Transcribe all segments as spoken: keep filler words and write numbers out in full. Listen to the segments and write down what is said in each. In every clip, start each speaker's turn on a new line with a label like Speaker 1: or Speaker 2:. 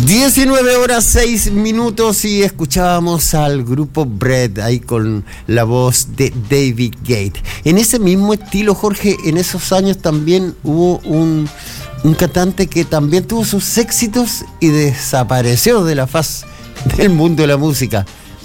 Speaker 1: diecinueve horas seis minutos y escuchábamos al grupo Bread ahí con la voz de David Gate. En ese mismo estilo, Jorge, en esos años también hubo un, un cantante que también tuvo sus éxitos y desapareció de la faz del mundo de la música.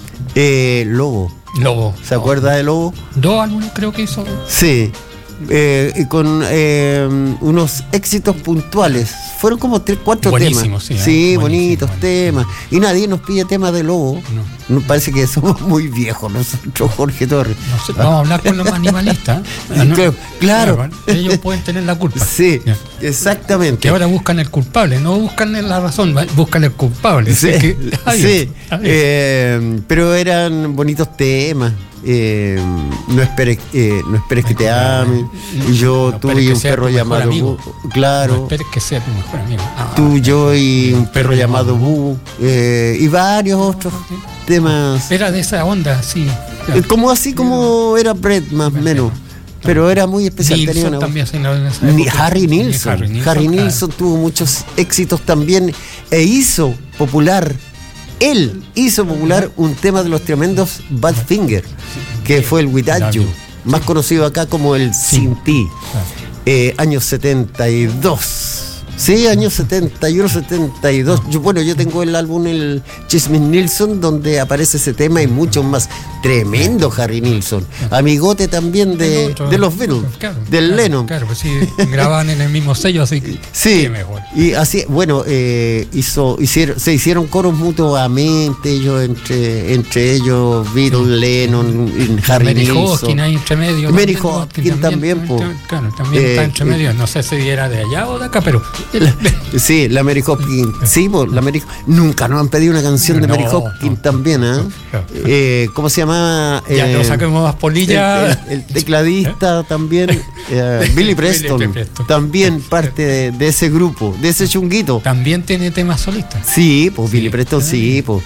Speaker 1: Eh, Lobo.
Speaker 2: Lobo.
Speaker 1: ¿Se acuerda de Lobo?
Speaker 2: Dos álbumes creo que hizo.
Speaker 1: Sí. Eh, con eh, unos éxitos puntuales. Fueron como tres, cuatro
Speaker 2: buenísimos,
Speaker 1: temas.
Speaker 2: Sí,
Speaker 1: sí
Speaker 2: eh,
Speaker 1: bonitos
Speaker 2: buenísimo,
Speaker 1: temas. Y nadie nos pide temas de Lobo.
Speaker 2: No.
Speaker 1: Nos parece que somos muy viejos nosotros, Jorge Torres.
Speaker 2: No sé, vamos a hablar con los animalistas.
Speaker 1: ¿Eh? ¿No? Claro.
Speaker 2: claro. Ellos pueden tener la culpa.
Speaker 1: Sí,
Speaker 2: ya.
Speaker 1: Exactamente.
Speaker 2: Que ahora buscan el culpable, no buscan la razón, buscan el culpable.
Speaker 1: Sí,
Speaker 2: que, adiós,
Speaker 1: sí.
Speaker 2: adiós.
Speaker 1: Eh, pero eran bonitos temas. Eh, no esperes eh, no esperes que te ame. Y yo,
Speaker 2: no
Speaker 1: tú y un perro llamado Bu. Claro.
Speaker 2: No esperes que sea tu mejor amigo. Ah,
Speaker 1: Tú, yo y un perro llamado Bu. Eh, y varios otros temas.
Speaker 2: Era de esa onda, sí.
Speaker 1: Eh, como así como era Brett, más o menos. Pero era muy especial.
Speaker 2: Nilsson
Speaker 1: tenía una
Speaker 2: también, sí, no,
Speaker 1: Ni Harry Nilsson.
Speaker 2: Harry Nilsson,
Speaker 1: Harry
Speaker 2: claro.
Speaker 1: Nilsson tuvo muchos éxitos también e hizo popular. Él hizo popular un tema de los tremendos Badfinger, que fue el Without You, más conocido acá como el Sin Ti, eh, años setenta y dos. Sí, años setenta y uno, setenta y dos. Yo, bueno, yo tengo el álbum, el Chismis Nilsson, donde aparece ese tema y muchos más. Tremendo Harry Nilsson. Amigote también de, otro, de los Beatles,
Speaker 2: claro,
Speaker 1: del
Speaker 2: claro,
Speaker 1: Lennon.
Speaker 2: Claro, pues sí, grababan en el mismo sello, así que
Speaker 1: sí, mejor. Y así, bueno, eh, hizo, hicieron, se hicieron coros mutuamente, ellos entre, entre ellos, Beatles, Lennon, Harry
Speaker 2: Mary
Speaker 1: Nilsson.
Speaker 2: Hopkins ahí entre medio.
Speaker 1: Mary Hopkins también,
Speaker 2: también, también claro, también eh, está entre medio. No sé si era de allá o de acá, pero
Speaker 1: La, sí, la Mary Hopkins. Sí, pues, la Mary, nunca nos han pedido una canción de no, Mary Hopkins no, también, ¿eh? No, eh, ¿Cómo se llama?
Speaker 2: Ya
Speaker 1: eh,
Speaker 2: no saquemos más polillas.
Speaker 1: El, el, el tecladista ¿Eh? también, eh, Billy Preston, Billy Preston, también parte de, de ese grupo, de ese chunguito.
Speaker 2: También tiene temas solistas.
Speaker 1: Sí, pues sí, Billy Preston, sí, pues.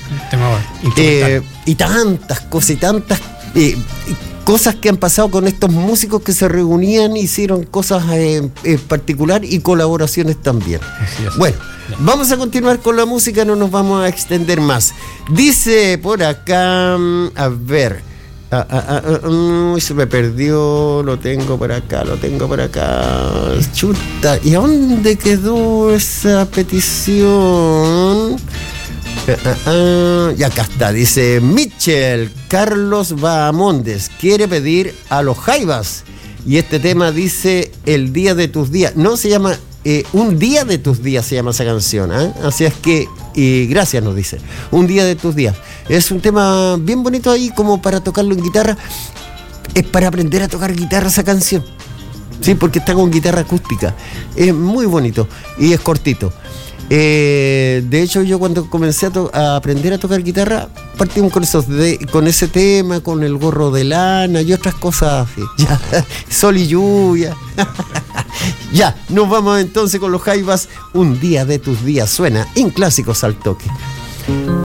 Speaker 1: Eh, y tantas cosas, y tantas eh, cosas que han pasado con estos músicos que se reunían, hicieron cosas en eh, particular y colaboraciones también. Bueno, vamos a continuar con la música, no nos vamos a extender más. Dice por acá, a ver, ah, ah, ah, uh, se me perdió, lo tengo por acá, lo tengo por acá, chuta, ¿y a dónde quedó esa petición? Uh, uh, uh, y acá está, dice Mitchell Carlos Bahamondes quiere pedir a los Jaivas y este tema dice El día de tus días, no se llama eh, Un día de tus días se llama esa canción, ¿eh? Así es que y gracias nos dice Un día de tus días, es un tema bien bonito ahí como para tocarlo en guitarra, es para aprender a tocar guitarra esa canción, sí, porque está con guitarra acústica, es muy bonito y es cortito. Eh, de hecho, yo cuando comencé a, to- a aprender a tocar guitarra, partimos con esos de- con ese tema, con el gorro de lana y otras cosas así. Ya, sol y lluvia. Ya, nos vamos entonces con los Jaivas. Un día de tus días suena en Clásicos al Toque.